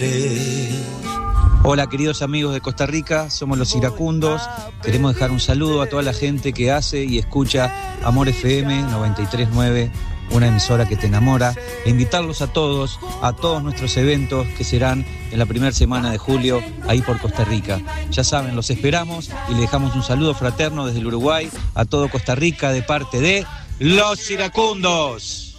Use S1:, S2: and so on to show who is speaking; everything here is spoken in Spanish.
S1: Hola queridos amigos de Costa Rica, somos los iracundos. Queremos dejar un saludo a toda la gente que hace y escucha Amor FM 93.9, una emisora que te enamora, e invitarlos a todos nuestros eventos que serán en la primera semana de julio ahí por Costa Rica. Ya saben, los esperamos y le dejamos un saludo fraterno desde el Uruguay a todo Costa Rica de parte de los iracundos.